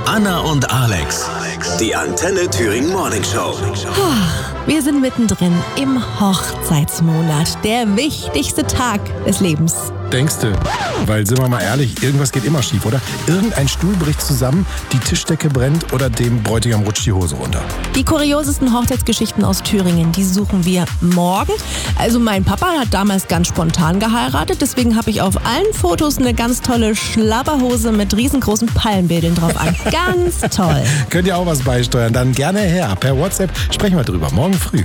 Anna und Alex, die Antenne Thüringen Morning Show. Wir sind mittendrin im Hochzeitsmonat, der wichtigste Tag des Lebens. Denkste, weil sind wir mal ehrlich, irgendwas geht immer schief, oder? Irgendein Stuhl bricht zusammen, die Tischdecke brennt oder dem Bräutigam rutscht die Hose runter. Die kuriosesten Hochzeitsgeschichten aus Thüringen, die suchen wir morgen. Also mein Papa hat damals ganz spontan geheiratet, deswegen habe ich auf allen Fotos eine ganz tolle Schlabberhose mit riesengroßen Palmbildern drauf an. Ganz toll. Könnt ihr auch was beisteuern? Dann gerne her. Per WhatsApp sprechen wir drüber. Morgen früh.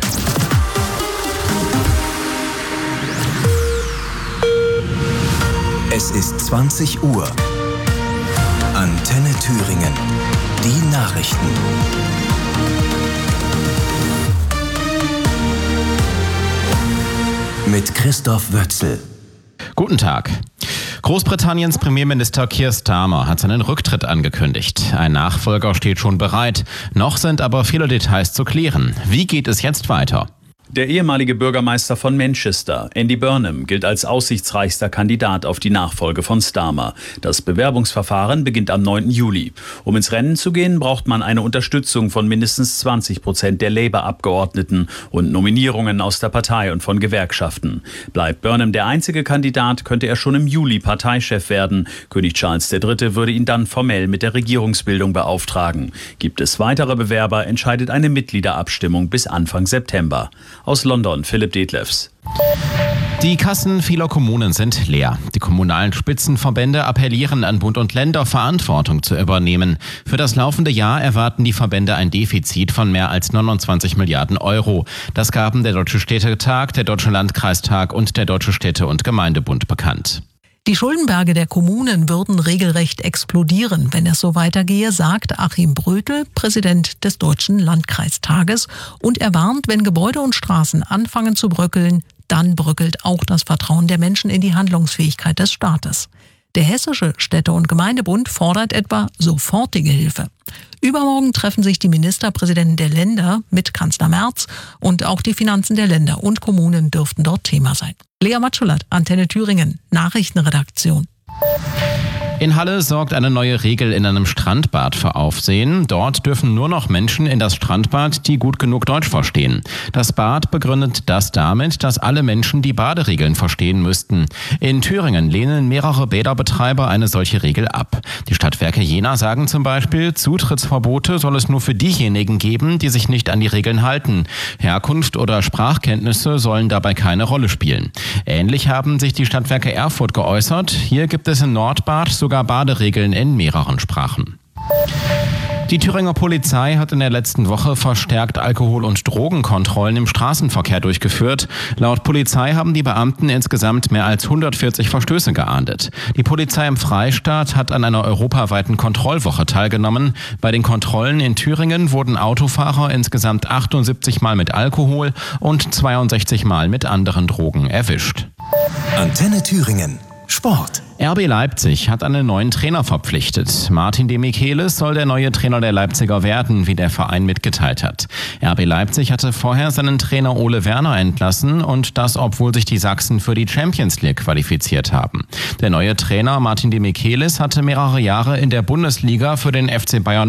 Es ist 20 Uhr. Antenne Thüringen. Die Nachrichten. Mit Christoph Wötzl. Guten Tag. Großbritanniens Premierminister Keir Starmer hat seinen Rücktritt angekündigt. Ein Nachfolger steht schon bereit. Noch sind aber viele Details zu klären. Wie geht es jetzt weiter? Der ehemalige Bürgermeister von Manchester, Andy Burnham, gilt als aussichtsreichster Kandidat auf die Nachfolge von Starmer. Das Bewerbungsverfahren beginnt am 9. Juli. Um ins Rennen zu gehen, braucht man eine Unterstützung von mindestens 20% der Labour-Abgeordneten und Nominierungen aus der Partei und von Gewerkschaften. Bleibt Burnham der einzige Kandidat, könnte er schon im Juli Parteichef werden. König Charles III. Würde ihn dann formell mit der Regierungsbildung beauftragen. Gibt es weitere Bewerber, entscheidet eine Mitgliederabstimmung bis Anfang September. Aus London, Philipp Detlefs. Die Kassen vieler Kommunen sind leer. Die kommunalen Spitzenverbände appellieren an Bund und Länder, Verantwortung zu übernehmen. Für das laufende Jahr erwarten die Verbände ein Defizit von mehr als 29 Milliarden Euro. Das gaben der Deutsche Städtetag, der Deutsche Landkreistag und der Deutsche Städte- und Gemeindebund bekannt. Die Schuldenberge der Kommunen würden regelrecht explodieren, wenn es so weitergehe, sagt Achim Brötel, Präsident des Deutschen Landkreistages. Und er warnt, wenn Gebäude und Straßen anfangen zu bröckeln, dann bröckelt auch das Vertrauen der Menschen in die Handlungsfähigkeit des Staates. Der Hessische Städte- und Gemeindebund fordert etwa sofortige Hilfe. Übermorgen treffen sich die Ministerpräsidenten der Länder mit Kanzler Merz und auch die Finanzen der Länder und Kommunen dürften dort Thema sein. Lea Matschulat, Antenne Thüringen, Nachrichtenredaktion. In Halle sorgt eine neue Regel in einem Strandbad für Aufsehen. Dort dürfen nur noch Menschen in das Strandbad, die gut genug Deutsch verstehen. Das Bad begründet das damit, dass alle Menschen die Baderegeln verstehen müssten. In Thüringen lehnen mehrere Bäderbetreiber eine solche Regel ab. Die Stadtwerke Jena sagen zum Beispiel, Zutrittsverbote soll es nur für diejenigen geben, die sich nicht an die Regeln halten. Herkunft oder Sprachkenntnisse sollen dabei keine Rolle spielen. Ähnlich haben sich die Stadtwerke Erfurt geäußert. Hier gibt es in Nordbad sogar Baderegeln in mehreren Sprachen. Die Thüringer Polizei hat in der letzten Woche verstärkt Alkohol- und Drogenkontrollen im Straßenverkehr durchgeführt. Laut Polizei haben die Beamten insgesamt mehr als 140 Verstöße geahndet. Die Polizei im Freistaat hat an einer europaweiten Kontrollwoche teilgenommen. Bei den Kontrollen in Thüringen wurden Autofahrer insgesamt 78 Mal mit Alkohol und 62 Mal mit anderen Drogen erwischt. Antenne Thüringen. Sport. RB Leipzig hat einen neuen Trainer verpflichtet. Martin de Michelis soll der neue Trainer der Leipziger werden, wie der Verein mitgeteilt hat. RB Leipzig hatte vorher seinen Trainer Ole Werner entlassen und das, obwohl sich die Sachsen für die Champions League qualifiziert haben. Der neue Trainer Martin de Michelis hatte mehrere Jahre in der Bundesliga für den FC Bayern